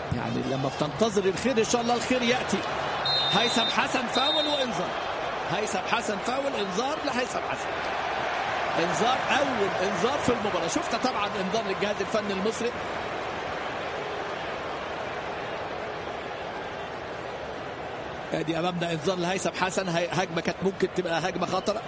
يعني لما بتنتظر الخير ان شاء الله الخير ياتي. هيثم حسن فاول وانذار. هيثم حسن فاول، انذار لهيثم حسن. انذار، اول انذار في المباراه. شفت طبعا انذار للجهاز الفني المصري. ادي امامنا انذار لهيثم حسن. هجمه كانت ممكن تبقى هجمه خطره.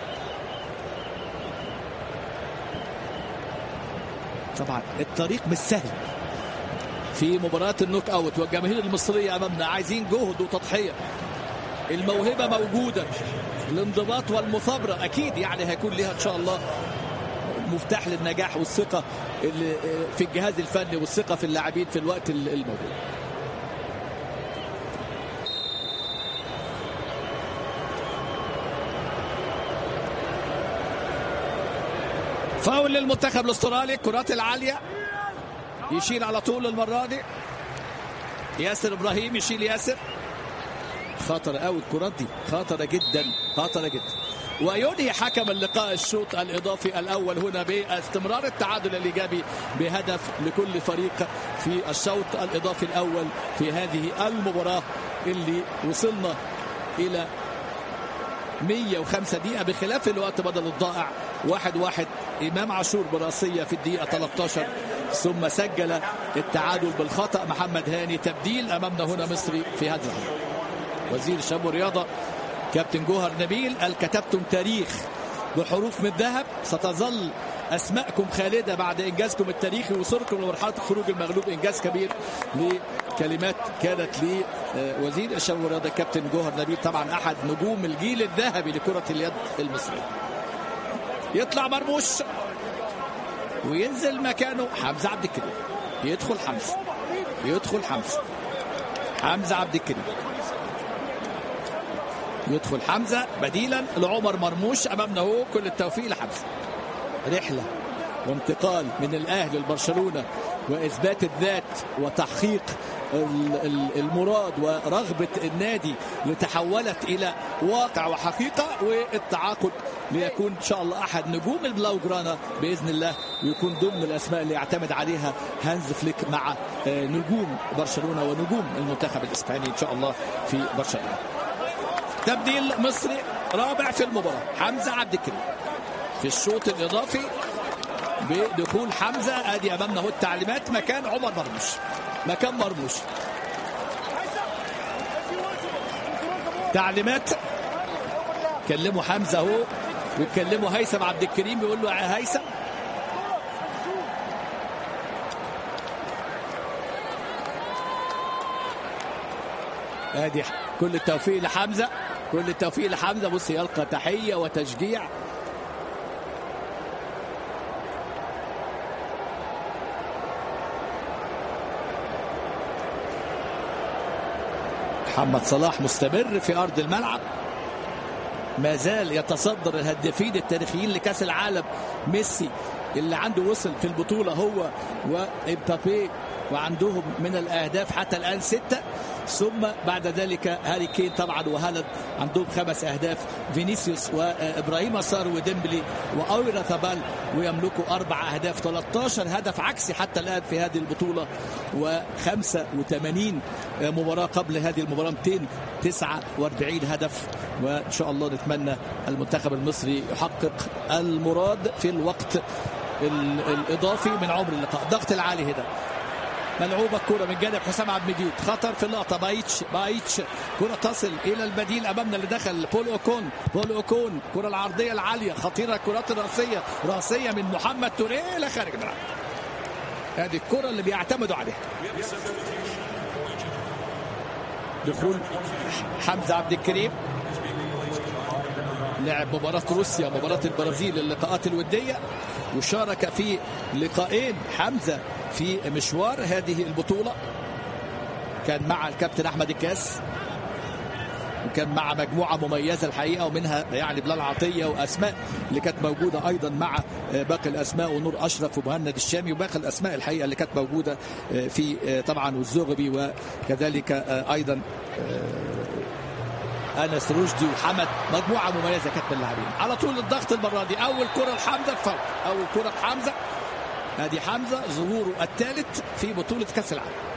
طبعا الطريق مش سهل في مباراة النوك اوت، والجماهير المصرية امامنا عايزين جهد وتضحية. الموهبة موجودة، الانضباط والمثابرة اكيد يعني هيكون لها ان شاء الله مفتاح للنجاح، والثقة في الجهاز الفني والثقة في اللاعبين في الوقت الموجود. فاول للمنتخب الاسترالي. الكرات العالية يشيل على طول المرة دي ياسر ابراهيم. يشيل ياسر. خطر قوي الكرات دي، خطرة جدا، خطرة جدا. وينهي حكم اللقاء الشوط الاضافي الاول هنا باستمرار التعادل الايجابي بهدف لكل فريق في الشوط الاضافي الاول في هذه المباراة اللي وصلنا الى 105 دقيقة بخلاف الوقت بدل الضائع. 1-1 إمام عاشور براسية في الدقيقة 13، ثم سجل التعادل بالخطأ محمد هاني. تبديل أمامنا هنا مصري في هذا الهجوم. وزير الشباب والرياضة كابتن جوهر نبيل قال كتبتم تاريخ بحروف من ذهب، ستظل أسماءكم خالدة بعد إنجازكم التاريخي وصولكم لمرحلة الخروج المغلوب. إنجاز كبير لكلمات كانت لوزير الشباب والرياضة كابتن جوهر نبيل، طبعا أحد نجوم الجيل الذهبي لكرة اليد المصرية. يطلع مرموش وينزل مكانه حمزة عبد الكريم. يدخل حمزة، يدخل حمزة، حمزة عبد الكريم، يدخل حمزة بديلا لعمر مرموش. أمامنا هو كل التوفيق لحمزة. رحلة وانتقال من الأهلي لبرشلونة وإثبات الذات وتحقيق المراد ورغبة النادي لتحولت إلى واقع وحقيقة، والتعاقد ليكون إن شاء الله أحد نجوم البلاوجرانا بإذن الله، ويكون ضمن الأسماء اللي يعتمد عليها هانز فليك مع نجوم برشلونة ونجوم المنتخب الإسباني إن شاء الله في برشلونة. تبديل مصري رابع في المباراة. حمزة عبد الكريم في الشوط الإضافي بدخول حمزة. ادي امامنا هو التعليمات مكان عمر مرموش، مكان مرموش. تعليمات كلموا حمزة اهو، وكلموا هيثم عبد الكريم بيقول له يا هيثم. ادي كل التوفيق لحمزة، كل التوفيق لحمزة. بص يلقى تحية وتشجيع. محمد صلاح مستمر في أرض الملعب، ما زال يتصدر الهدافين التاريخيين لكأس العالم. ميسي اللي عنده وصل في البطولة هو وإمبابي، وعندهم من الأهداف حتى الآن 6، ثم بعد ذلك هاري كين طبعا وهالاند عندهم 5 أهداف. فينيسيوس وإبراهيم أسار وديمبلي وأويرا ثابال ويملكوا 4 أهداف. 13 هدف عكسي حتى الآن في هذه البطولة، و85 مباراة قبل هذه المباراة 249 هدف. وإن شاء الله نتمنى المنتخب المصري يحقق المراد في الوقت الإضافي من عمر اللقاء. ضغط العالي هنا، ملعوبة الكرة من جانب حسام عبد المجيد. خطر في اللقطة. بايتش كرة تصل إلى البديل أمامنا اللي دخل بول أوكون. كرة العرضية العالية خطيرة. الكرات الرأسية، رأسية من محمد توريه إلى خارج الملعب. هذه الكرة اللي بيعتمدوا عليها. دخول حمزة عبد الكريم. لعب مباراة روسيا، مباراة البرازيل، اللقاءات الودية، وشارك في لقاءين حمزة في مشوار هذه البطولة. كان مع الكابتن أحمد الكاس، وكان مع مجموعة مميزة الحقيقة، ومنها يعني بلال عطية وأسماء اللي كانت موجودة أيضا مع باقي الأسماء، ونور أشرف ومهند الشامي وباقي الأسماء الحقيقة اللي كانت موجودة في طبعا والزغبي، وكذلك أيضا أنس رشدي وحمد. مجموعة مميزة كانت من اللاعبين. على طول الضغط المرة دي. أول كرة لحمزة فاول، أول كرة لحمزة. ادي حمزة ظهوره الثالث في بطولة كأس العالم.